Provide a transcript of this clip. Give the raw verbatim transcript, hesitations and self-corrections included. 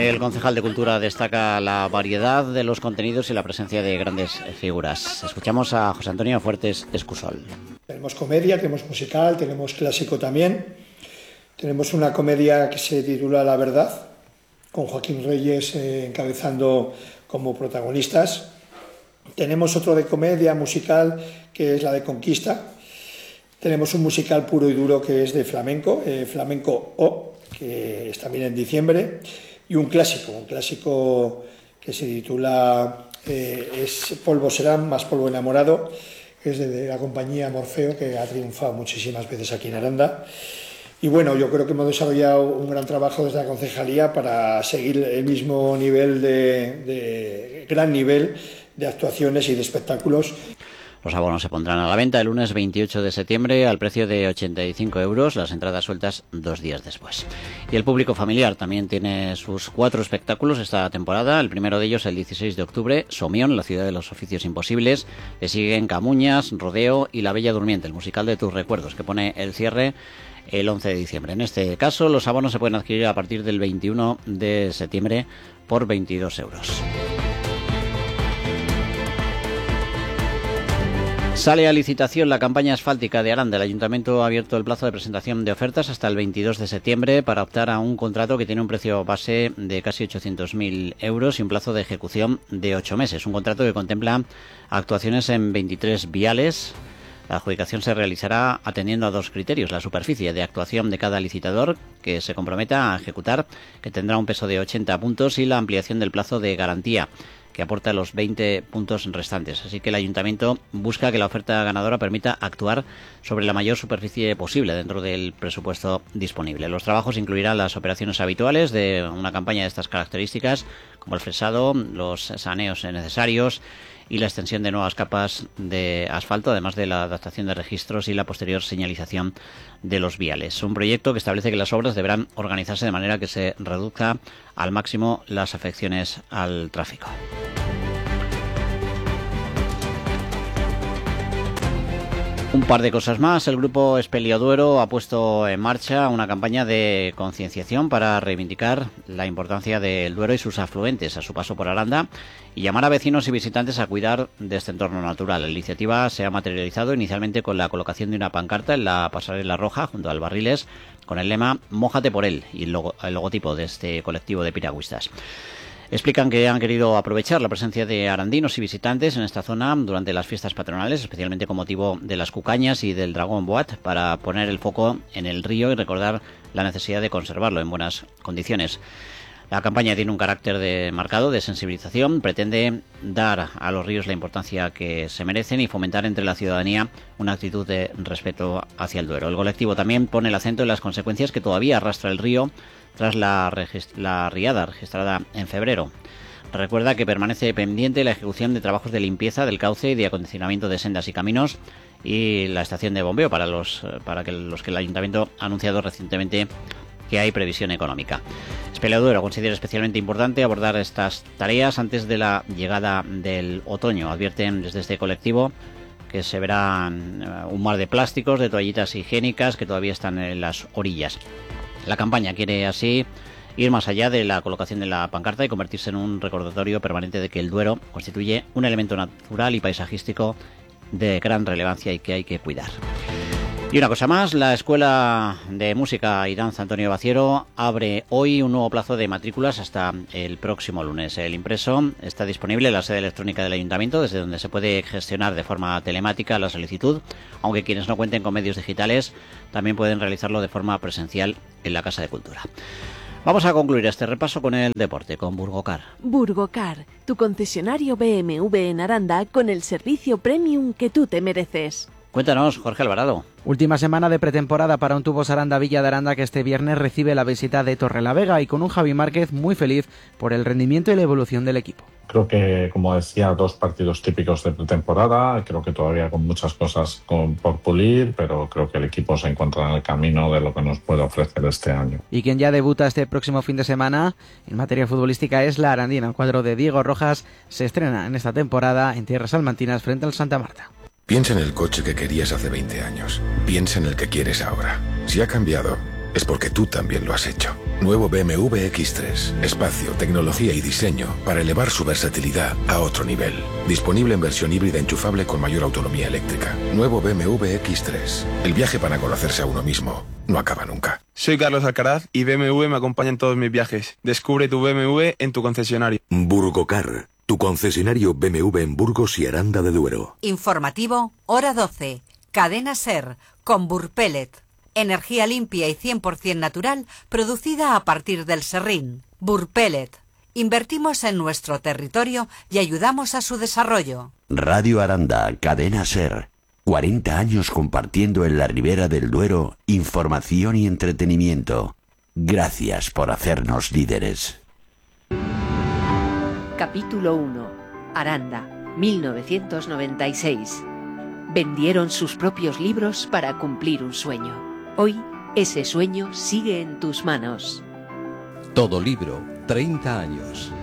El concejal de Cultura destaca la variedad de los contenidos y la presencia de grandes figuras. Escuchamos a José Antonio Fuertes Escusol. Tenemos comedia, tenemos musical, tenemos clásico también. Tenemos una comedia que se titula La Verdad, con Joaquín Reyes eh, encabezando como protagonistas. Tenemos otro de comedia musical, que es la de Conquista. Tenemos un musical puro y duro que es de flamenco, eh, Flamenco O, que es también en diciembre. Y un clásico, un clásico que se titula eh, es Polvo serán, más polvo enamorado, que es de, de la compañía Morfeo, que ha triunfado muchísimas veces aquí en Aranda. Y bueno, yo creo que hemos desarrollado un gran trabajo desde la concejalía para seguir el mismo nivel de, de gran nivel de actuaciones y de espectáculos. Los abonos se pondrán a la venta el lunes veintiocho de septiembre al precio de ochenta y cinco euros, las entradas sueltas dos días después. Y el público familiar también tiene sus cuatro espectáculos esta temporada. El primero de ellos el dieciséis de octubre, Somión, la ciudad de los oficios imposibles. Le siguen Camuñas, Rodeo y La Bella Durmiente, el musical de tus recuerdos, que pone el cierre el once de diciembre. En este caso, los abonos se pueden adquirir a partir del veintiuno de septiembre por veintidós euros. Sale a licitación la campaña asfáltica de Aranda. El Ayuntamiento ha abierto el plazo de presentación de ofertas hasta el veintidós de septiembre para optar a un contrato que tiene un precio base de casi ochocientos mil euros y un plazo de ejecución de ocho meses. Un contrato que contempla actuaciones en veintitrés viales. La adjudicación se realizará atendiendo a dos criterios: la superficie de actuación de cada licitador que se comprometa a ejecutar, que tendrá un peso de ochenta puntos, y la ampliación del plazo de garantía, que aporta los veinte puntos restantes. Así que el Ayuntamiento busca que la oferta ganadora permita actuar sobre la mayor superficie posible dentro del presupuesto disponible. Los trabajos incluirán las operaciones habituales de una campaña de estas características, como el fresado, los saneos necesarios y la extensión de nuevas capas de asfalto, además de la adaptación de registros y la posterior señalización de los viales. Un proyecto que establece que las obras deberán organizarse de manera que se reduzca al máximo las afecciones al tráfico. Un par de cosas más. El Grupo Espelioduero ha puesto en marcha una campaña de concienciación para reivindicar la importancia del Duero y sus afluentes a su paso por Aranda y llamar a vecinos y visitantes a cuidar de este entorno natural. La iniciativa se ha materializado inicialmente con la colocación de una pancarta en la pasarela roja junto al Barriles con el lema "Mójate por él" y el, logo, el logotipo de este colectivo de piragüistas. Explican que han querido aprovechar la presencia de arandinos y visitantes en esta zona durante las fiestas patronales, especialmente con motivo de las Cucañas y del Dragón Boat, para poner el foco en el río y recordar la necesidad de conservarlo en buenas condiciones. La campaña tiene un carácter de marcado de sensibilización, pretende dar a los ríos la importancia que se merecen y fomentar entre la ciudadanía una actitud de respeto hacia el Duero. El colectivo también pone el acento en las consecuencias que todavía arrastra el río tras la, la riada registrada en febrero. Recuerda que permanece pendiente la ejecución de trabajos de limpieza del cauce y de acondicionamiento de sendas y caminos y la estación de bombeo para los, para que los que el Ayuntamiento ha anunciado recientemente que hay previsión económica. Espelioduero considera especialmente importante abordar estas tareas antes de la llegada del otoño. Advierten desde este colectivo que se verán un mar de plásticos, de toallitas higiénicas que todavía están en las orillas. La campaña quiere así ir más allá de la colocación de la pancarta y convertirse en un recordatorio permanente de que el Duero constituye un elemento natural y paisajístico de gran relevancia y que hay que cuidar. Y una cosa más, la Escuela de Música y Danza Antonio Baciero abre hoy un nuevo plazo de matrículas hasta el próximo lunes. El impreso está disponible en la sede electrónica del Ayuntamiento, desde donde se puede gestionar de forma telemática la solicitud, aunque quienes no cuenten con medios digitales también pueden realizarlo de forma presencial en la Casa de Cultura. Vamos a concluir este repaso con el deporte, con Burgocar. Burgocar, tu concesionario B M W en Aranda con el servicio premium que tú te mereces. Cuéntanos, Jorge Alvarado. Última semana de pretemporada para un Tubos Aranda Villa de Aranda, que este viernes recibe la visita de Torrelavega y con un Javi Márquez muy feliz por el rendimiento y la evolución del equipo. Creo que, como decía, dos partidos típicos de pretemporada. Creo que todavía con muchas cosas con, por pulir, pero creo que el equipo se encuentra en el camino de lo que nos puede ofrecer este año. Y quien ya debuta este próximo fin de semana en materia futbolística es la arandina. El cuadro de Diego Rojas se estrena en esta temporada en tierras salmantinas frente al Santa Marta. Piensa en el coche que querías hace veinte años. Piensa en el que quieres ahora. Si ha cambiado, es porque tú también lo has hecho. Nuevo B M W X tres. Espacio, tecnología y diseño para elevar su versatilidad a otro nivel. Disponible en versión híbrida enchufable con mayor autonomía eléctrica. Nuevo B M W X tres. El viaje para conocerse a uno mismo no acaba nunca. Soy Carlos Alcaraz y B M W me acompaña en todos mis viajes. Descubre tu B M W en tu concesionario. Burgocar, tu concesionario B M W en Burgos y Aranda de Duero. Informativo, hora doce. Cadena SER, con Burpellet. Energía limpia y cien por ciento natural, producida a partir del serrín. Burpellet. Invertimos en nuestro territorio y ayudamos a su desarrollo. Radio Aranda, Cadena SER. cuarenta años compartiendo en la Ribera del Duero información y entretenimiento. Gracias por hacernos líderes. Capítulo uno. Aranda, mil novecientos noventa y seis. Vendieron sus propios libros para cumplir un sueño. Hoy, ese sueño sigue en tus manos. Todo libro, treinta años.